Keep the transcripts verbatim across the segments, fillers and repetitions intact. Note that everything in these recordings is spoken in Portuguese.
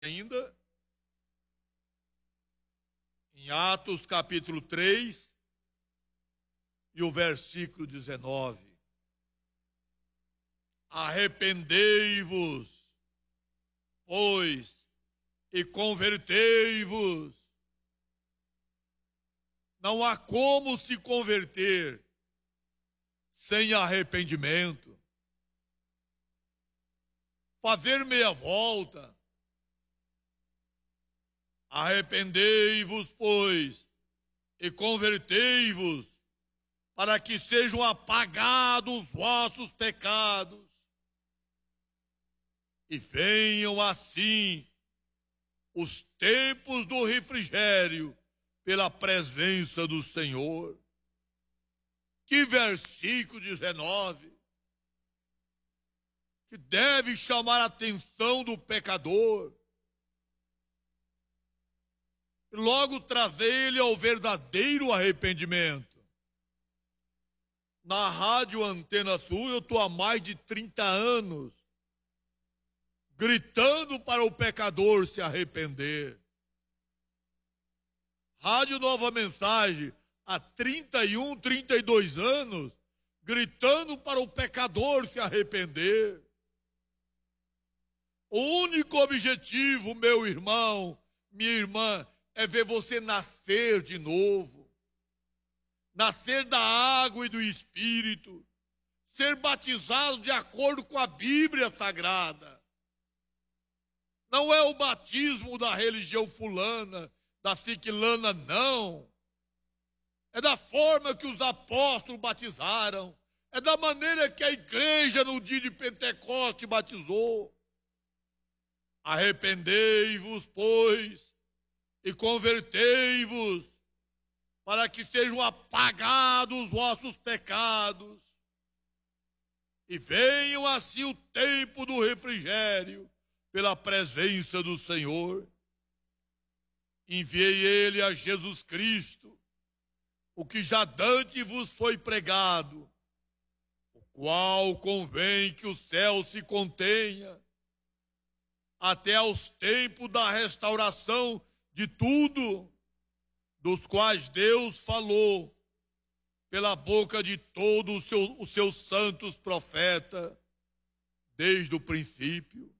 ainda em Atos capítulo três e o versículo dezenove. Arrependei-vos, pois, e convertei-vos. Não há como se converter sem arrependimento. Fazer meia volta. Arrependei-vos, pois, e convertei-vos, para que sejam apagados os vossos pecados, e venham assim os tempos do refrigério pela presença do Senhor. Que versículo dezenove, que deve chamar a atenção do pecador, e logo trazer ele ao verdadeiro arrependimento. Na Rádio Antena Sul, eu estou há mais de trinta anos gritando para o pecador se arrepender. Rádio Nova Mensagem, há trinta e um, trinta e dois anos, gritando para o pecador se arrepender. O único objetivo, meu irmão, minha irmã, é ver você nascer de novo. Nascer da água e do Espírito. Ser batizado de acordo com a Bíblia Sagrada. Não é o batismo da religião fulana, da ciclana, não. É da forma que os apóstolos batizaram. É da maneira que a igreja no dia de Pentecoste batizou. Arrependei-vos, pois, e convertei-vos, para que sejam apagados os vossos pecados, e venham assim o tempo do refrigério, pela presença do Senhor. Enviei ele a Jesus Cristo, o que já dante vos foi pregado, o qual convém que o céu se contenha, até aos tempos da restauração de tudo, dos quais Deus falou pela boca de todos os seus, os seus santos profetas, desde o princípio.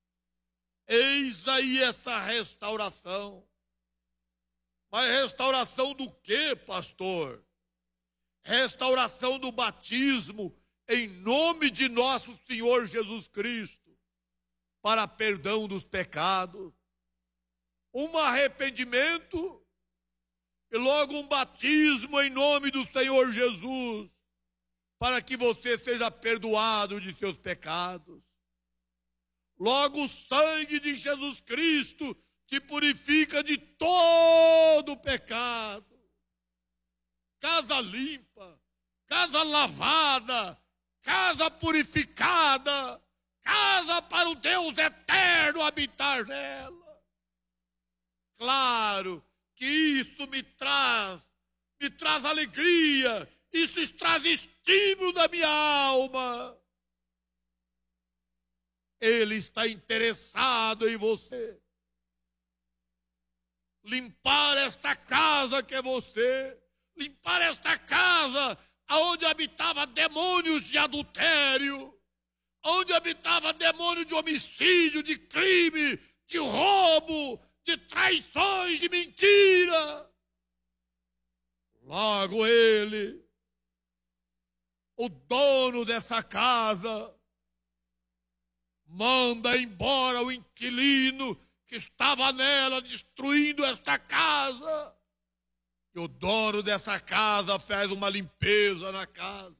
Eis aí essa restauração. Mas restauração do quê, pastor? Restauração do batismo em nome de nosso Senhor Jesus Cristo, para perdão dos pecados. Um arrependimento e logo um batismo em nome do Senhor Jesus, para que você seja perdoado de seus pecados. Logo o sangue de Jesus Cristo te purifica de todo pecado. Casa limpa, casa lavada, casa purificada, casa para o Deus eterno habitar nela. Claro que isso me traz, me traz alegria, isso traz estímulo da minha alma. Ele está interessado em você. Limpar esta casa que é você, limpar esta casa onde habitava demônios de adultério, onde habitava demônio de homicídio, de crime, de roubo, de traições, de mentira. Logo ele, o dono dessa casa, manda embora o inquilino que estava nela, destruindo esta casa. E o dono dessa casa faz uma limpeza na casa.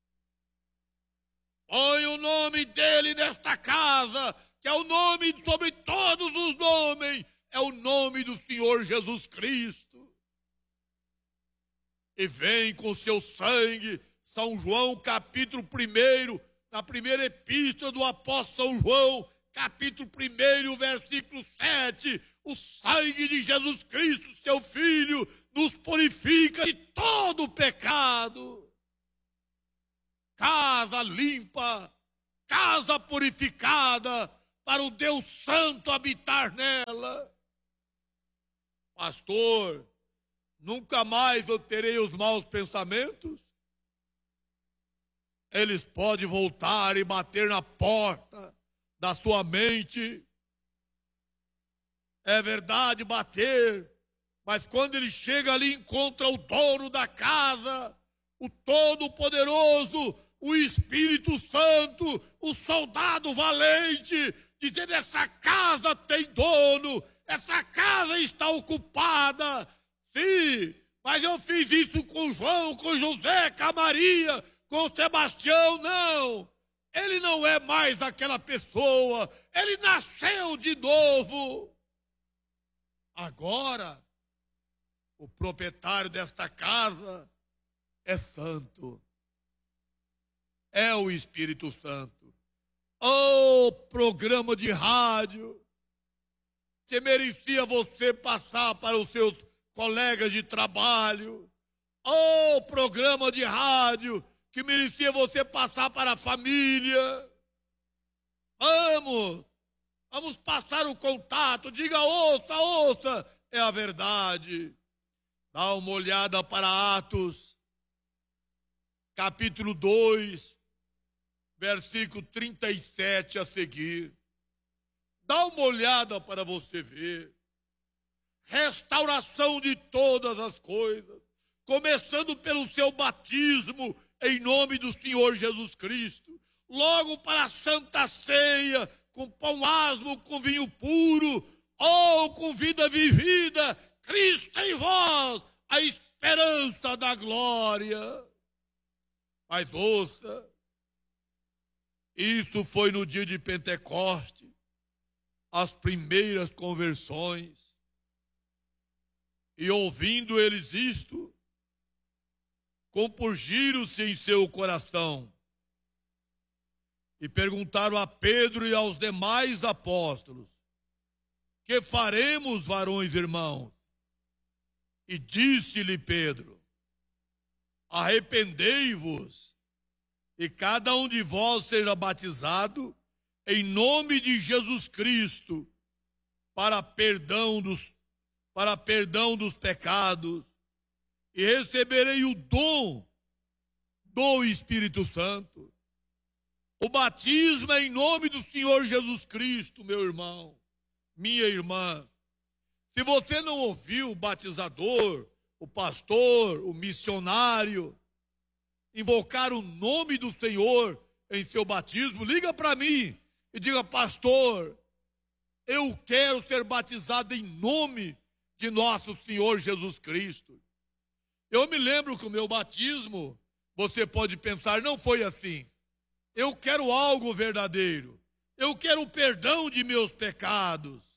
Põe o nome dele nesta casa, que é o nome sobre todos os nomes, é o nome do Senhor Jesus Cristo. E vem com seu sangue, São João capítulo primeiro, na primeira epístola do apóstolo São João, capítulo primeiro, versículo sete, o sangue de Jesus Cristo, seu Filho, nos purifica de todo pecado. Casa limpa, casa purificada, para o Deus Santo habitar nela. Pastor, nunca mais eu terei os maus pensamentos? Eles podem voltar e bater na porta da sua mente. É verdade, bater, mas quando ele chega ali, encontra o dono da casa, o Todo-Poderoso, o Espírito Santo, o soldado valente, dizendo: essa casa tem dono, essa casa está ocupada. Sim, mas eu fiz isso com João, com José, com a Maria, com Sebastião. Não, ele não é mais aquela pessoa, ele nasceu de novo. Agora, o proprietário desta casa é santo. É o Espírito Santo. Oh, programa de rádio, que merecia você passar para os seus colegas de trabalho. Oh, programa de rádio, que merecia você passar para a família. Vamos, vamos passar o contato. Diga: ouça, ouça, é a verdade. Dá uma olhada para Atos, capítulo dois, versículo trinta e sete a seguir. Dá uma olhada para você ver. Restauração de todas as coisas, começando pelo seu batismo em nome do Senhor Jesus Cristo, logo para a Santa Ceia, com pão asmo, com vinho puro, ou com vida vivida, Cristo em vós, a esperança da glória. Mas ouça, isso foi no dia de Pentecoste, as primeiras conversões. E ouvindo eles isto, compungiram-se em seu coração e perguntaram a Pedro e aos demais apóstolos: que faremos, varões irmãos? E disse-lhe Pedro: arrependei-vos e cada um de vós seja batizado em nome de Jesus Cristo para perdão dos, para perdão dos pecados, e receberei o dom do Espírito Santo. O batismo é em nome do Senhor Jesus Cristo, meu irmão, minha irmã. Se você não ouviu o batizador, o pastor, o missionário invocar o nome do Senhor em seu batismo, liga para mim e diga: pastor, eu quero ser batizado em nome de nosso Senhor Jesus Cristo. Eu me lembro que o meu batismo, você pode pensar, não foi assim. Eu quero algo verdadeiro. Eu quero o perdão de meus pecados.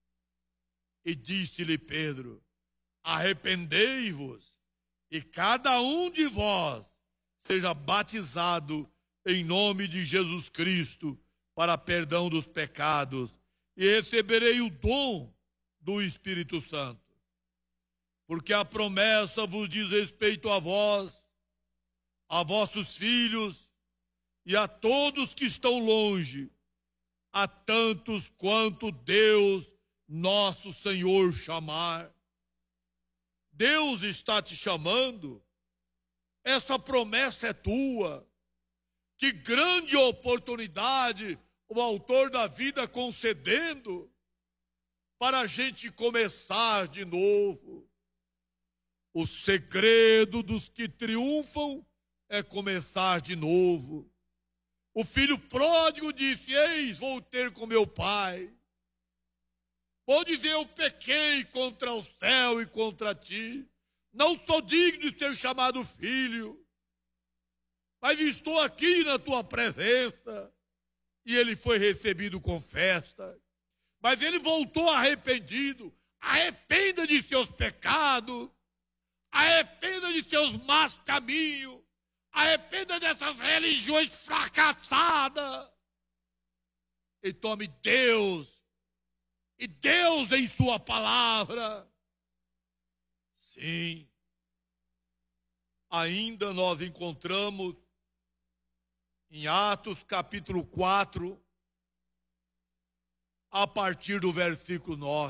E disse-lhe Pedro: arrependei-vos e cada um de vós seja batizado em nome de Jesus Cristo para perdão dos pecados, e receberei o dom do Espírito Santo. Porque a promessa vos diz respeito a vós, a vossos filhos e a todos que estão longe, a tantos quanto Deus nosso Senhor chamar. Deus está te chamando. Essa promessa é tua. Que grande oportunidade o autor da vida concedendo para a gente começar de novo. O segredo dos que triunfam é começar de novo. O filho pródigo disse: eis, vou ter com meu pai. Vou dizer: eu pequei contra o céu e contra ti. Não sou digno de ser chamado filho, mas estou aqui na tua presença. E ele foi recebido com festa. Mas ele voltou arrependido. Arrependa de seus pecados. Arrependa de seus más caminhos. Arrependa dessas religiões fracassadas. E tome Deus. E Deus em sua palavra. Sim. Ainda nós encontramos em Atos capítulo quatro, a partir do versículo nove.